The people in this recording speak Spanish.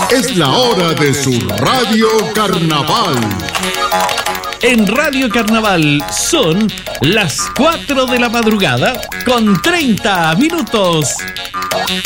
Es la hora de su Radio Carnaval. En Radio Carnaval son las 4 de la madrugada con 30 minutos.